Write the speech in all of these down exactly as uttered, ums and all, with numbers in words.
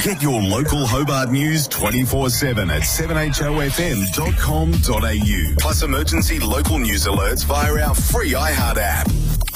Get your local Hobart news twenty-four seven at seven h o f m dot com dot a u. Plus emergency local news alerts via our free iHeart app.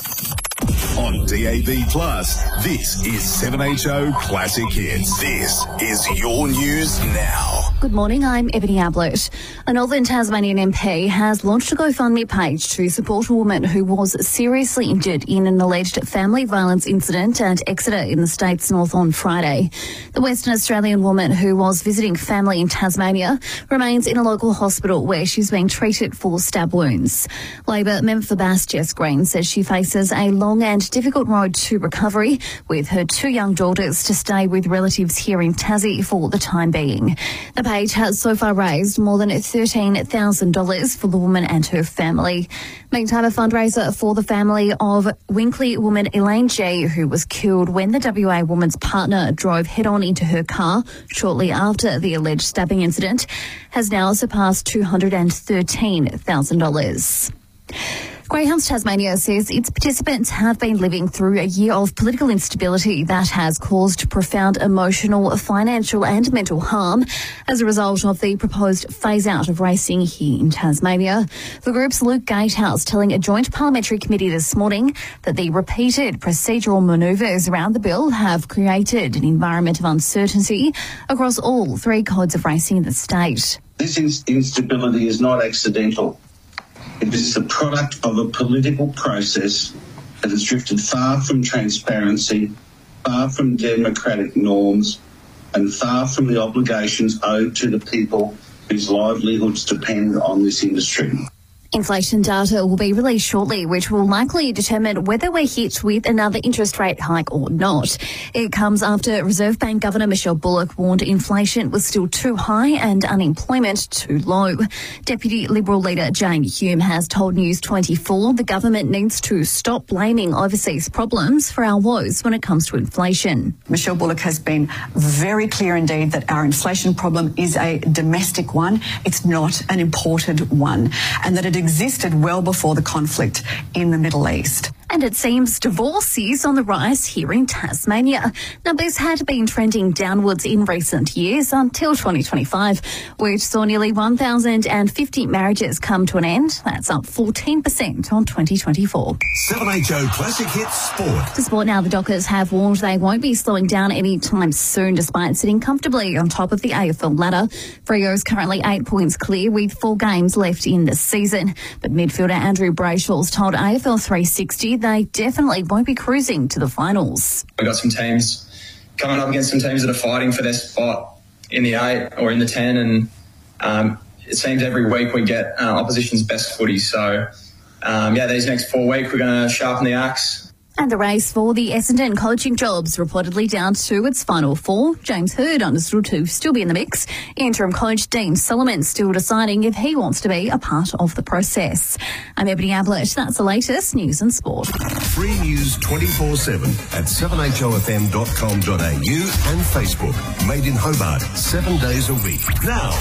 On D A B Plus, this is seven H O Classic Hits. This is your news now. Good morning, I'm Ebony Ablett. A Northern Tasmanian M P has launched a GoFundMe page to support a woman who was seriously injured in an alleged family violence incident at Exeter in the state's north on Friday. The Western Australian woman, who was visiting family in Tasmania, remains in a local hospital where she's being treated for stab wounds. Labor member for Bass, Jess Green, says she faces a long and difficult road to recovery, with her two young daughters to stay with relatives here in Tassie for the time being. The page has so far raised more than thirteen thousand dollars for the woman and her family. Meantime, a fundraiser for the family of Winkley woman Elaine G, who was killed when the W A woman's partner drove head-on into her car shortly after the alleged stabbing incident, has now surpassed two hundred thirteen thousand dollars. Greyhounds Tasmania says its participants have been living through a year of political instability that has caused profound emotional, financial and mental harm as a result of the proposed phase-out of racing here in Tasmania. The group's Luke Gatehouse telling a joint parliamentary committee this morning that the repeated procedural manoeuvres around the bill have created an environment of uncertainty across all three codes of racing in the state. This instability is not accidental. It is the product of a political process that has drifted far from transparency, far from democratic norms, and far from the obligations owed to the people whose livelihoods depend on this industry. Inflation data will be released shortly, which will likely determine whether we're hit with another interest rate hike or not. It comes after Reserve Bank Governor Michelle Bullock warned inflation was still too high and unemployment too low. Deputy Liberal leader Jane Hume has told News twenty-four the government needs to stop blaming overseas problems for our woes when it comes to inflation. Michelle Bullock has been very clear indeed that our inflation problem is a domestic one. It's not an imported one, and that it existed well before the conflict in the Middle East. And it seems divorce is on the rise here in Tasmania. Numbers had been trending downwards in recent years until twenty twenty-five, which saw nearly one thousand fifty marriages come to an end. That's up fourteen percent on twenty twenty-four. seven H O Classic Hits Sport. To sport now, the Dockers have warned they won't be slowing down anytime soon, despite sitting comfortably on top of the A F L ladder. Freo is currently eight points clear with four games left in the season. But midfielder Andrew Brayshaw's told A F L three sixty they definitely won't be cruising to the finals. We've got some teams coming up against some teams that are fighting for their spot in the eight or in the ten, and um, it seems every week we get uh, opposition's best footy. So, um, yeah, these next four weeks we're going to sharpen the axe. And the race for the Essendon coaching jobs reportedly down to its final four. James Hird understood to still be in the mix. Interim coach Dean Solomon still deciding if he wants to be a part of the process. I'm Ebony Ablett. That's the latest news and sport. Free news twenty-four seven at seven h o f m dot com dot a u and Facebook. Made in Hobart, seven days a week. Now.